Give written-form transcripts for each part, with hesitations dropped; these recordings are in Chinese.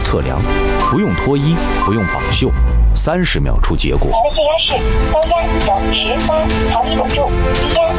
测量，不用脱衣，不用绑袖，30秒出结果。 您的血压是高压98毫米汞柱，低压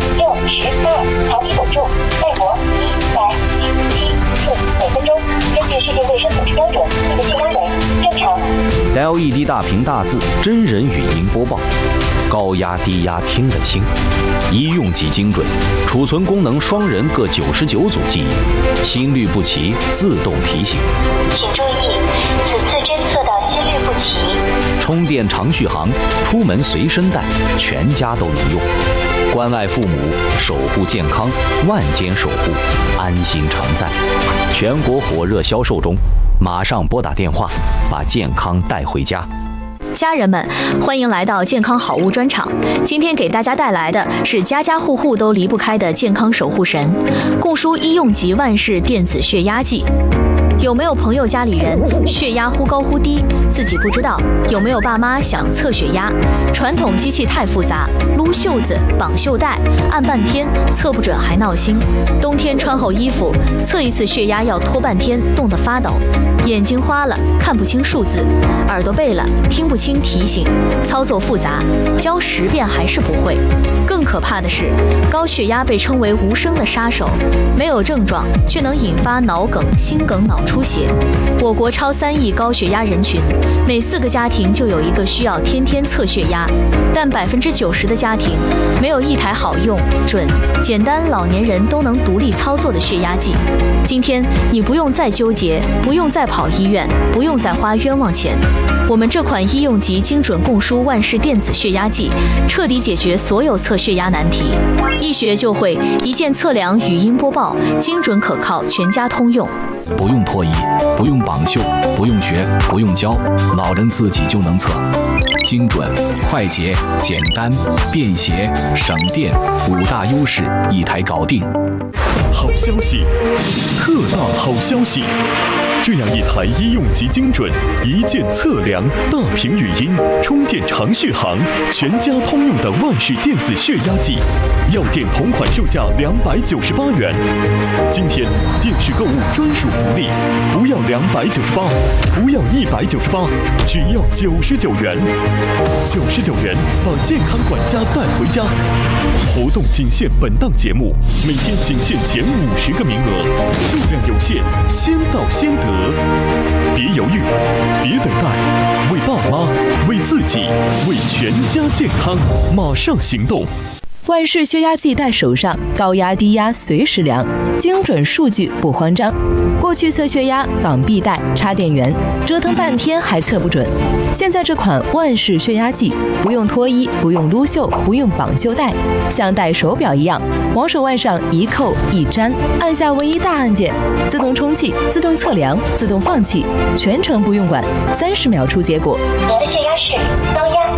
62毫米汞柱，脉搏117次每分钟。根据世界卫生组织标准，您的血压为正常。 LED 大屏大字，真人语音播报，高压低压听得清，医用级精准，储存功能双人各99组记忆，心律不齐自动提醒。 请注意，此次侦测到心律不齐。 充电长续航，出门随身带，全家都能用。关爱父母，守护健康，万间守护，安心常在。全国火热销售中，马上拨打电话，把健康带回家。 家人们，欢迎来到健康好物专场。今天给大家带来的是家家户户都离不开的健康守护神——共舒医用级万氏电子血压计。有没有朋友家里人血压忽高忽低，自己不知道？有没有爸妈想测血压？传统机器太复杂，撸袖子、绑袖带，按半天测不准还闹心。冬天穿厚衣服，测一次血压要拖半天，冻得发抖。眼睛花了，看不清数字；耳朵背了，听不清提醒。操作复杂，教10遍还是不会。更可怕的是，高血压被称为无声的杀手，没有症状却能引发脑梗、心梗、脑出血。我国超3亿高血压人群，每4个家庭就有一个需要天天测血压，但90%的家庭没有一台好用、准、简单、老年人都能独立操作的血压计。今天你不用再纠结，不用再跑医院，不用再花冤枉钱。我们这款医用级精准共舒万氏电子血压计，彻底解决所有测血压难题，一学就会，一键测量，语音播报，精准可靠，全家通用。 不用脱衣，不用绑袖，不用学，不用教，老人自己就能测。精准、快捷、简单、便携、省电，5大优势一台搞定。 好消息，特大好消息！这样一台医用级精准、一键测量、大屏语音、充电长续航、全家通用的万氏电子血压计，药店同款售价298元。今天电视购物专属福利，不要298，不要198，只要99元。99元把健康管家带回家。活动仅限本档节目，每天仅限前50个名额，数量有限，先到先得。别犹豫，别等待，为爸妈，为自己，为全家健康，马上行动！ 万氏血压计带手上，高压低压随时量，精准数据不慌张。过去测血压绑臂带、插电源，折腾半天还测不准。现在这款万氏血压计，不用脱衣，不用撸袖，不用绑袖带，像戴手表一样，往手腕上一扣一粘，按下唯一大按键，自动充气、自动测量、自动放气，全程不用管，30秒出结果。 您的血压是高压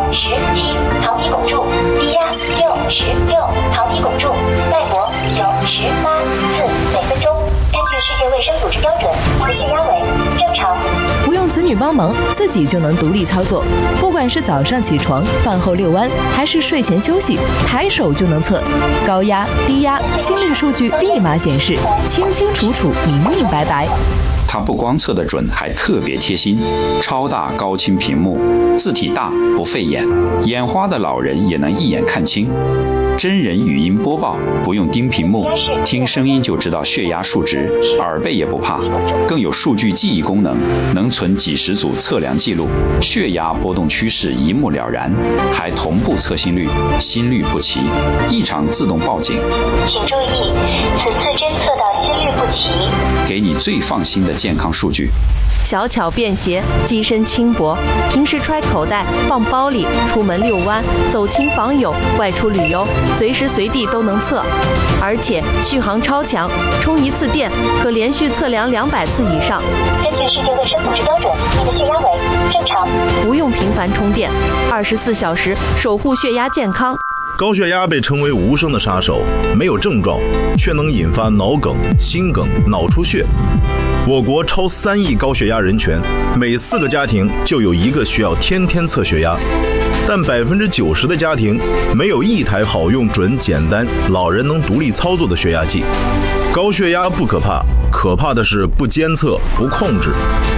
97毫米汞柱，低压66毫米汞柱，脉搏98次每分钟。根据世界卫生组织标准，您的血压为正常。 不用子女帮忙，自己就能独立操作。不管是早上起床、饭后遛弯，还是睡前休息，抬手就能测。高压、低压、心率数据立马显示，清清楚楚、明明白白。 它不光测得准，还特别贴心，超大高清屏幕，字体大不费眼，眼花的老人也能一眼看清。真人语音播报，不用盯屏幕，听声音就知道血压数值，耳背也不怕。更有数据记忆功能，能存几10组测量记录，血压波动趋势一目了然，还同步测心率，心律不齐，异常自动报警。 请注意，此次侦测到心律不齐， 给你最放心的健康数据。 小巧便携，机身轻薄，平时揣口袋、放包里，出门遛弯、走亲访友、外出旅游，随时随地都能测。而且续航超强，充一次电可连续测量200次以上。 根据世界卫生组织标准，您的血压为正常。 不用频繁充电，24小时守护血压健康。 高血压被称为无声的杀手，没有症状，却能引发脑梗、心梗、脑出血。我国超3亿高血压人群，每4个家庭就有一个需要天天测血压，但90%的家庭没有一台好用、准、简单、老人能独立操作的血压计。高血压不可怕，可怕的是不监测、不控制，